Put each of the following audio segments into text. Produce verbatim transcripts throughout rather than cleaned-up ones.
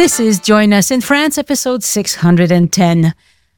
This is Join Us in France, episode six hundred ten.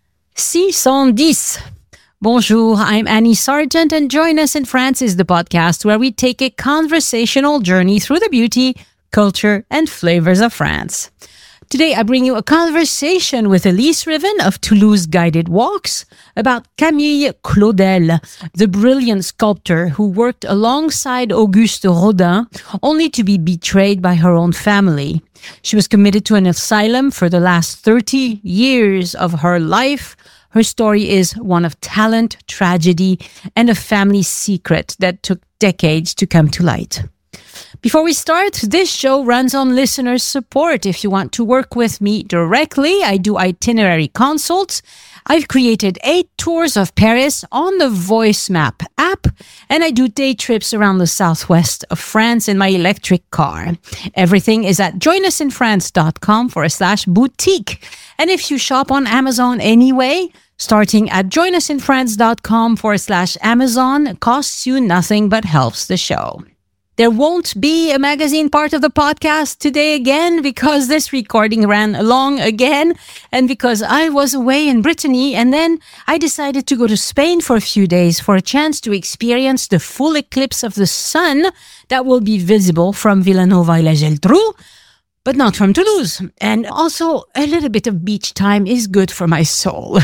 six hundred ten. Bonjour, I'm Annie Sargent, and Join Us in France is the podcast where we take a conversational journey through the beauty, culture, and flavors of France. Today, I bring you a conversation with Elise Riven of Toulouse Guided Walks about Camille Claudel, the brilliant sculptor who worked alongside Auguste Rodin, only to be betrayed by her own family. She was committed to an asylum for the last thirty years of her life. Her story is one of talent, tragedy, and a family secret that took decades to come to light. Before we start, this show runs on listeners' support. If you want to work with me directly, I do itinerary consults. I've created eight tours of Paris on the Voice Map app, and I do day trips around the southwest of France in my electric car. Everything is at joinusinfrance.com forward slash boutique. And if you shop on Amazon anyway, starting at joinusinfrance.com forward slash Amazon costs you nothing but helps the show. There won't be a magazine part of the podcast today again because this recording ran long again and because I was away in Brittany, and then I decided to go to Spain for a few days for a chance to experience the full eclipse of the sun that will be visible from Vilanova-y-la-Geltrú, but not from Toulouse. And also a little bit of beach time is good for my soul.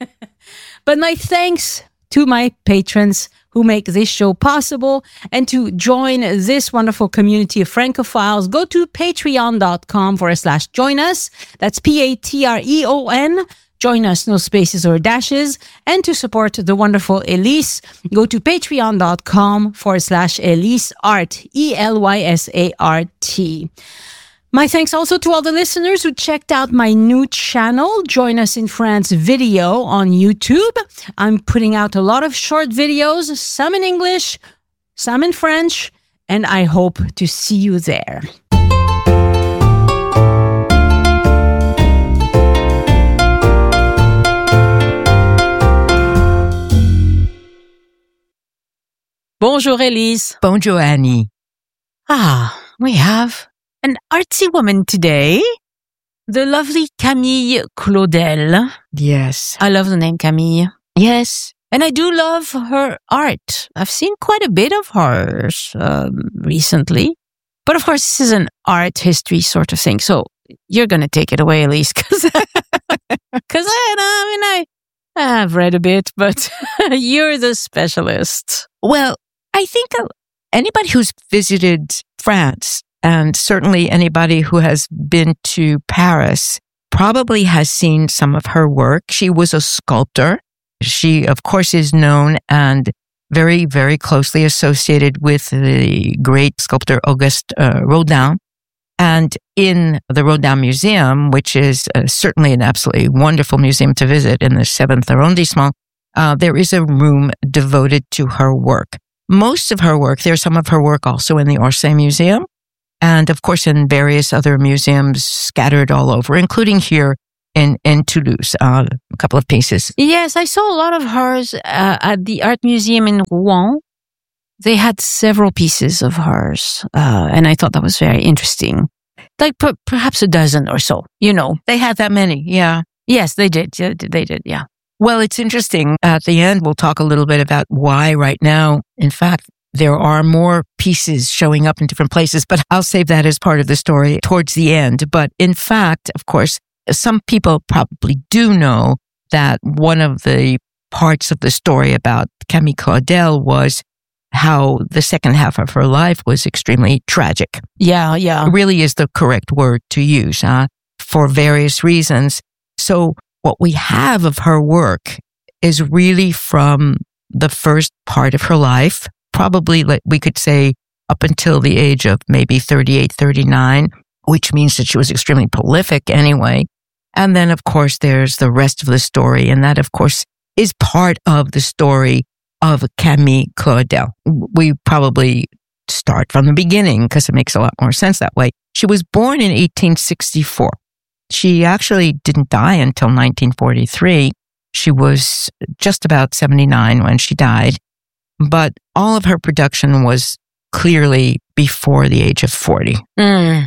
But my thanks to my patrons who make this show possible, and to join this wonderful community of Francophiles, go to patreon.com forward slash join us. That's P-A-T-R-E-O-N. Join us, no spaces or dashes. And to support the wonderful Elise, go to patreon.com forward slash Elise Art, E L Y S A R T. My thanks also to all the listeners who checked out my new channel, Join Us in France Video on YouTube. I'm putting out a lot of short videos, some in English, some in French, and I hope to see you there. Bonjour, Elise. Bonjour, Annie. Ah, we have an artsy woman today, the lovely Camille Claudel. Yes. I love the name Camille. Yes. And I do love her art. I've seen quite a bit of hers um, recently. But of course, this is an art history sort of thing. So you're going to take it away, Elise, because I, I mean, I, I've read a bit, but you're the specialist. Well, I think anybody who's visited France, and certainly anybody who has been to Paris, probably has seen some of her work. She was a sculptor. She, of course, is known and very, very closely associated with the great sculptor Auguste uh, Rodin. And in the Rodin Museum, which is uh, certainly an absolutely wonderful museum to visit in the seventh arrondissement, uh, there is a room devoted to her work. Most of her work, there's some of her work also in the Orsay Museum, and of course in various other museums scattered all over, including here in, in Toulouse, uh, a couple of pieces. Yes, I saw a lot of hers uh, at the Art Museum in Rouen. They had several pieces of hers, uh, and I thought that was very interesting. Like per- perhaps a dozen or so, you know. They had that many, yeah. Yes, they did. They did, yeah. Well, it's interesting. At the end, we'll talk a little bit about why right now, in fact, there are more pieces showing up in different places, but I'll save that as part of the story towards the end. But in fact, of course, some people probably do know that one of the parts of the story about Camille Claudel was how the second half of her life was extremely tragic. Yeah, yeah. It really is the correct word to use, huh? For various reasons. So what we have of her work is really from the first part of her life, probably like we could say up until the age of maybe thirty-eight, thirty-nine, which means that she was extremely prolific anyway. And then, of course, there's the rest of the story. And that, of course, is part of the story of Camille Claudel. We probably start from the beginning because it makes a lot more sense that way. She was born in eighteen sixty-four. She actually didn't die until nineteen forty-three. She was just about seventy-nine when she died. But all of her production was clearly before the age of forty. Mm.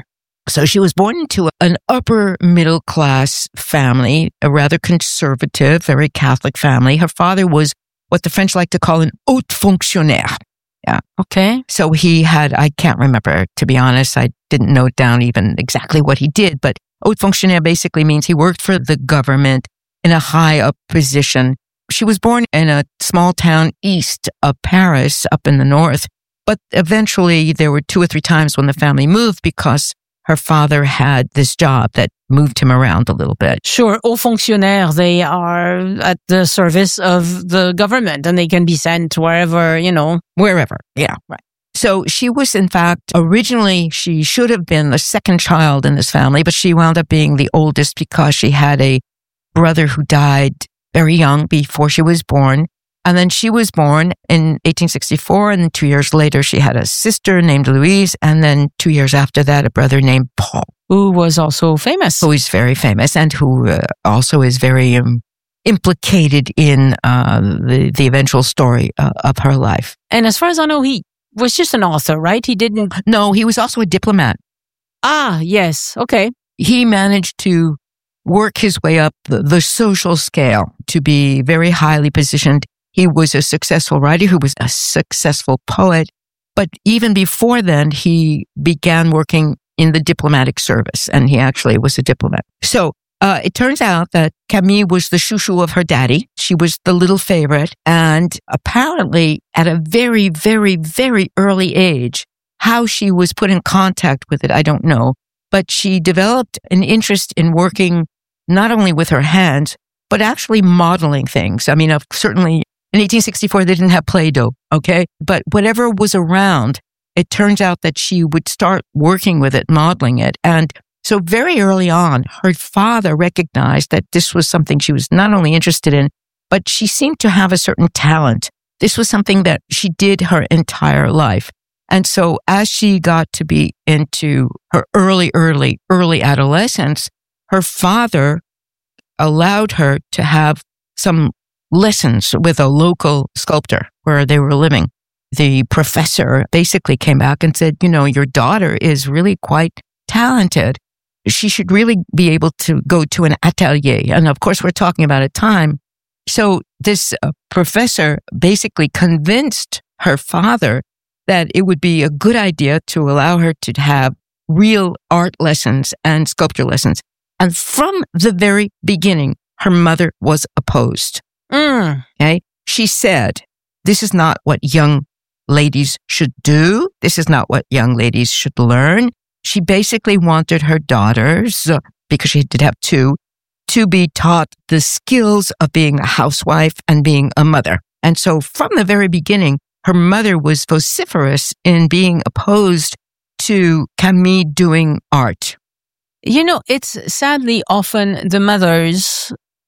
So she was born into an upper middle class family, a rather conservative, very Catholic family. Her father was what the French like to call an haut fonctionnaire. Yeah. Okay. So he had, I can't remember, to be honest. I didn't note down even exactly what he did, but haut fonctionnaire basically means he worked for the government in a high up position. She was born in a small town east of Paris, up in the north, but eventually there were two or three times when the family moved because her father had this job that moved him around a little bit. Sure. Hauts fonctionnaires, they are at the service of the government and they can be sent wherever, you know. Wherever. Yeah. Right. So she was, in fact, originally she should have been the second child in this family, but she wound up being the oldest because she had a brother who died very young before she was born. And then she was born in eighteen sixty-four, and then two years later, she had a sister named Louise, and then two years after that, a brother named Paul. Who was also famous. Who is very famous, and who uh, also is very um, implicated in uh, the, the eventual story uh, of her life. And as far as I know, he was just an author, right? He didn't... No, he was also a diplomat. Ah, yes. Okay. He managed to work his way up the, the social scale to be very highly positioned. He was a successful writer who was a successful poet. But even before then, he began working in the diplomatic service, and he actually was a diplomat. So uh, it turns out that Camille was the chouchou of her daddy. She was the little favorite. And apparently at a very, very, very early age, how she was put in contact with it, I don't know. But she developed an interest in working not only with her hands, but actually modeling things. I mean, uh, certainly in eighteen sixty-four, they didn't have Play-Doh, okay? But whatever was around, it turns out that she would start working with it, modeling it. And so very early on, her father recognized that this was something she was not only interested in, but she seemed to have a certain talent. This was something that she did her entire life. And so as she got to be into her early, early, early adolescence, her father allowed her to have some lessons with a local sculptor where they were living. The professor basically came back and said, you know, your daughter is really quite talented. She should really be able to go to an atelier. And of course, we're talking about a time. So this uh, professor basically convinced her father that it would be a good idea to allow her to have real art lessons and sculpture lessons. And from the very beginning, her mother was opposed. Mm. Okay. She said, this is not what young ladies should do. This is not what young ladies should learn. She basically wanted her daughters, uh, because she did have two, to be taught the skills of being a housewife and being a mother. And so from the very beginning, her mother was vociferous in being opposed to Camille doing art. You know, it's sadly often the mothers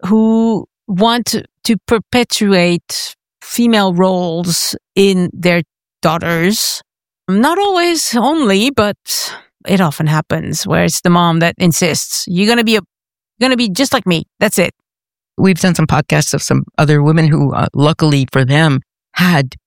who want to, to perpetuate female roles in their daughters. Not always only, but it often happens where it's the mom that insists, you're going to be a, going to be just like me. That's it. We've done some podcasts of some other women who, uh, luckily for them, had